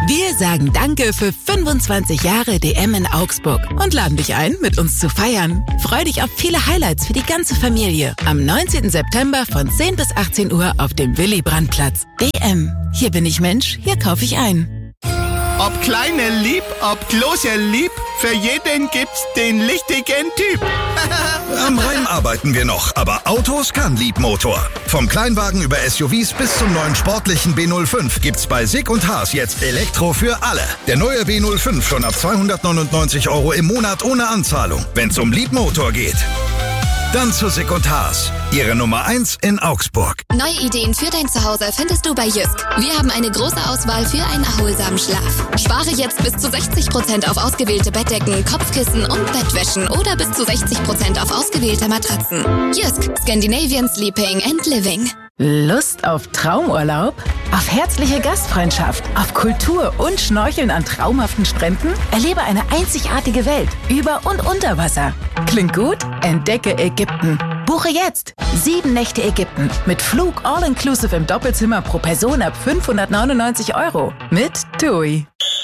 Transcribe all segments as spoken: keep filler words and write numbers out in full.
Wir sagen Danke für fünfundzwanzig Jahre D M in Augsburg und laden dich ein, mit uns zu feiern. Freu dich auf viele Highlights für die ganze Familie. Am neunzehnten September von zehn bis achtzehn Uhr auf dem Willy-Brandt-Platz. D M. Hier bin ich Mensch, hier kaufe ich ein. Ob kleine lieb, ob große lieb, für jeden gibt's den richtigen Typ. Am Reim arbeiten wir noch, aber Autos kann Liebmotor. Vom Kleinwagen über S U Vs bis zum neuen sportlichen B null fünf gibt's bei Sick und Haas jetzt Elektro für alle. Der neue B null fünf schon ab zweihundertneunundneunzig Euro im Monat ohne Anzahlung, wenn's um Liebmotor geht. Dann zu Sick und Haas, Ihre Nummer eins in Augsburg. Neue Ideen für dein Zuhause findest du bei Jysk. Wir haben eine große Auswahl für einen erholsamen Schlaf. Spare jetzt bis zu sechzig Prozent auf ausgewählte Bettdecken, Kopfkissen und Bettwäschen oder bis zu sechzig Prozent auf ausgewählte Matratzen. Jysk, Scandinavian Sleeping and Living. Lust auf Traumurlaub? Auf herzliche Gastfreundschaft? Auf Kultur und Schnorcheln an traumhaften Stränden? Erlebe eine einzigartige Welt über und unter Wasser. Klingt gut? Entdecke Ägypten. Buche jetzt sieben Nächte Ägypten mit Flug all-inclusive im Doppelzimmer pro Person ab fünfhundertneunundneunzig Euro mit TUI.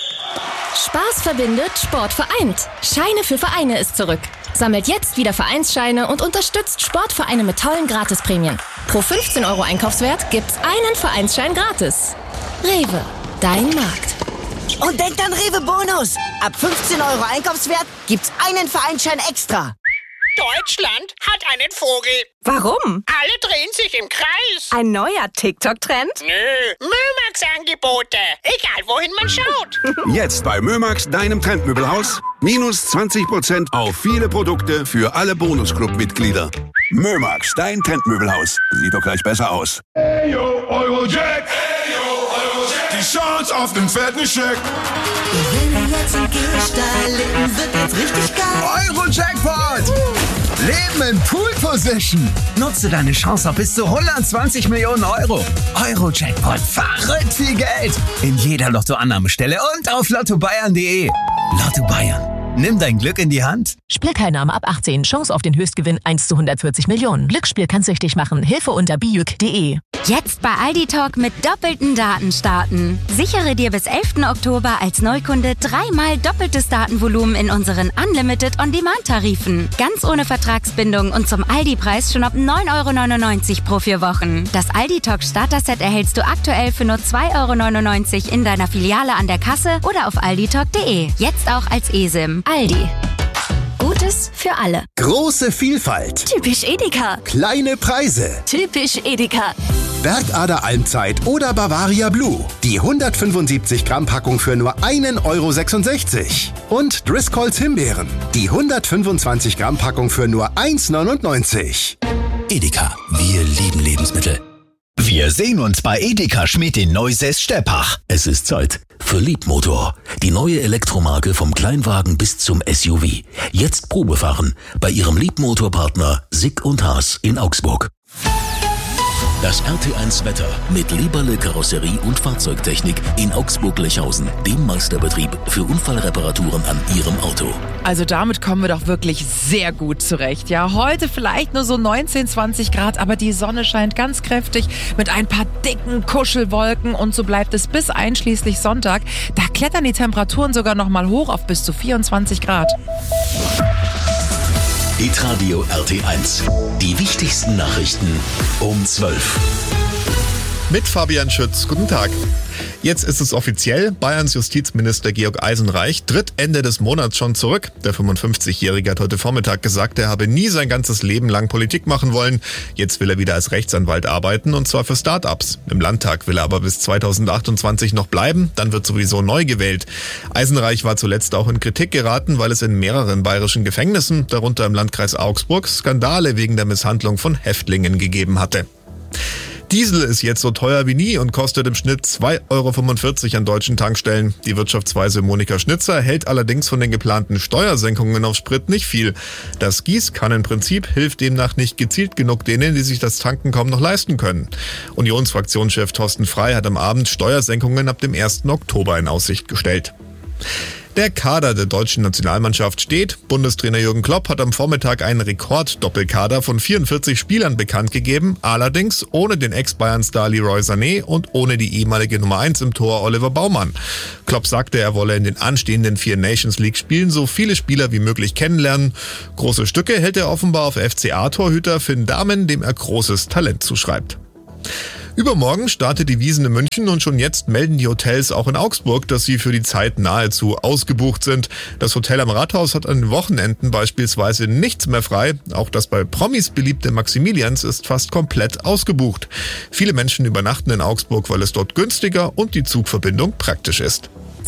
Spaß verbindet, Sport vereint. Scheine für Vereine ist zurück. Sammelt jetzt wieder Vereinsscheine und unterstützt Sportvereine mit tollen Gratisprämien. Pro fünfzehn Euro Einkaufswert gibt's einen Vereinsschein gratis. Rewe, dein Markt. Und denkt an Rewe Bonus. Ab fünfzehn Euro Einkaufswert gibt's einen Vereinsschein extra. Deutschland hat einen Vogel. Warum? Alle drehen sich im Kreis. Ein neuer TikTok-Trend? Nö, Mömax-Angebote. Egal, wohin man schaut. Jetzt bei Mömax, deinem Trendmöbelhaus. Minus zwanzig Prozent auf viele Produkte für alle Bonusclub-Mitglieder. Mömax, dein Trendmöbelhaus. Sieht doch gleich besser aus. Hey yo, Eurojack. Hey yo, Eurojack. Die Chance auf den fetten Scheck. Gewinne jetzt und gestalten wird jetzt richtig geil. Eurojackpot! Leben in Pool Position. Nutze deine Chance auf bis zu hundertzwanzig Millionen Euro. Eurojackpot, verrückt viel Geld. In jeder Lottoannahmestelle und auf lotto bayern punkt de. Lotto Bayern. Nimm dein Glück in die Hand. Spielteilnahme ab achtzehn. Chance auf den Höchstgewinn eins zu hundertvierzig Millionen. Glücksspiel kann süchtig machen. Hilfe unter bijuk punkt de. Jetzt bei Aldi Talk mit doppelten Daten starten. Sichere dir bis elften Oktober als Neukunde dreimal doppeltes Datenvolumen in unseren Unlimited On-Demand-Tarifen. Ganz ohne Vertragsbindung und zum Aldi-Preis schon ab neun Euro neunundneunzig pro vier Wochen. Das Aldi Talk Starter-Set erhältst du aktuell für nur zwei Euro neunundneunzig in deiner Filiale an der Kasse oder auf aldi talk punkt de. Jetzt auch als eSIM. Aldi. Gutes für alle. Große Vielfalt. Typisch Edeka. Kleine Preise. Typisch Edeka. Bergader Almzeit oder Bavaria Blue. Die hundertfünfundsiebzig Gramm Packung für nur einen Euro sechsundsechzig. Und Driscolls Himbeeren. Die hundertfünfundzwanzig Gramm Packung für nur eins neunundneunzig. Edeka. Wir lieben Lebensmittel. Wir sehen uns bei Edeka Schmidt in Neusäß-Steppach. Es ist Zeit für Liebmotor. Die neue Elektromarke vom Kleinwagen bis zum S U V. Jetzt Probefahren bei Ihrem Liebmotorpartner Sick und Haas in Augsburg. Das R T eins Wetter mit Lieberle Karosserie und Fahrzeugtechnik in Augsburg-Lechhausen, dem Meisterbetrieb für Unfallreparaturen an Ihrem Auto. Also damit kommen wir doch wirklich sehr gut zurecht. Ja, heute vielleicht nur so neunzehn, zwanzig Grad, aber die Sonne scheint ganz kräftig mit ein paar dicken Kuschelwolken und so bleibt es bis einschließlich Sonntag. Da klettern die Temperaturen sogar noch mal hoch auf bis zu vierundzwanzig Grad. Hitradio R T eins. Die wichtigsten Nachrichten um zwölf. Mit Fabian Schütz. Guten Tag. Jetzt ist es offiziell. Bayerns Justizminister Georg Eisenreich tritt Ende des Monats schon zurück. Der fünfundfünfzigjährige hat heute Vormittag gesagt, er habe nie sein ganzes Leben lang Politik machen wollen. Jetzt will er wieder als Rechtsanwalt arbeiten und zwar für Start-ups. Im Landtag will er aber bis zweitausendachtundzwanzig noch bleiben. Dann wird sowieso neu gewählt. Eisenreich war zuletzt auch in Kritik geraten, weil es in mehreren bayerischen Gefängnissen, darunter im Landkreis Augsburg, Skandale wegen der Misshandlung von Häftlingen gegeben hatte. Diesel ist jetzt so teuer wie nie und kostet im Schnitt zwei Euro fünfundvierzig an deutschen Tankstellen. Die Wirtschaftsweise Monika Schnitzer hält allerdings von den geplanten Steuersenkungen auf Sprit nicht viel. Das Gießkannenprinzip hilft demnach nicht gezielt genug denen, die sich das Tanken kaum noch leisten können. Unionsfraktionschef Thorsten Frey hat am Abend Steuersenkungen ab dem ersten Oktober in Aussicht gestellt. Der Kader der deutschen Nationalmannschaft steht. Bundestrainer Jürgen Klopp hat am Vormittag einen Rekord-Doppelkader von vierundvierzig Spielern bekannt gegeben, allerdings ohne den Ex-Bayern-Star Leroy Sané und ohne die ehemalige Nummer eins im Tor Oliver Baumann. Klopp sagte, er wolle in den anstehenden vier Nations League-Spielen so viele Spieler wie möglich kennenlernen. Große Stücke hält er offenbar auf F C A-Torhüter Finn Dahmen, dem er großes Talent zuschreibt. Übermorgen startet die Wiesn in München und schon jetzt melden die Hotels auch in Augsburg, dass sie für die Zeit nahezu ausgebucht sind. Das Hotel am Rathaus hat an den Wochenenden beispielsweise nichts mehr frei. Auch das bei Promis beliebte Maximilians ist fast komplett ausgebucht. Viele Menschen übernachten in Augsburg, weil es dort günstiger und die Zugverbindung praktisch ist.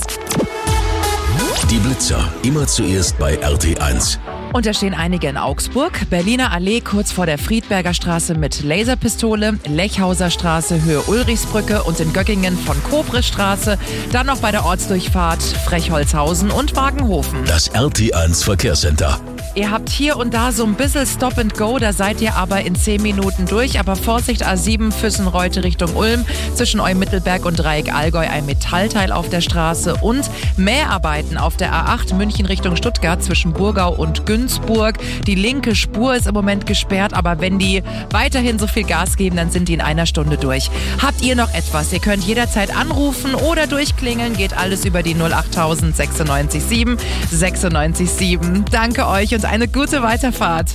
Die Blitzer, immer zuerst bei R T eins. Und da stehen einige in Augsburg. Berliner Allee kurz vor der Friedberger Straße mit Laserpistole, Lechhauser Straße Höhe Ulrichsbrücke und in Göckingen von Kobristraße. Dann noch bei der Ortsdurchfahrt Frechholzhausen und Wagenhofen. Das R T eins Verkehrscenter. Ihr habt hier und da so ein bisschen Stop and Go, da seid ihr aber in zehn Minuten durch. Aber Vorsicht, A sieben Füssen-Reute Richtung Ulm, zwischen Eumittelberg und Dreieck Allgäu ein Metallteil auf der Straße und Mäharbeiten auf der A acht München Richtung Stuttgart zwischen Burgau und Günzburg. Die linke Spur ist im Moment gesperrt, aber wenn die weiterhin so viel Gas geben, dann sind die in einer Stunde durch. Habt ihr noch etwas? Ihr könnt jederzeit anrufen oder durchklingeln, geht alles über die null acht tausend sechsundneunzig sieben sechsundneunzig sieben. Danke euch und eine gute Weiterfahrt.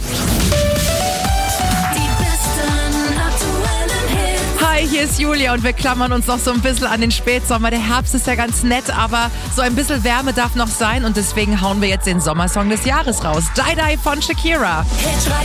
Hi, hier ist Julia und wir klammern uns noch so ein bisschen an den Spätsommer. Der Herbst ist ja ganz nett, aber so ein bisschen Wärme darf noch sein und deswegen hauen wir jetzt den Sommersong des Jahres raus. Die Die von Shakira.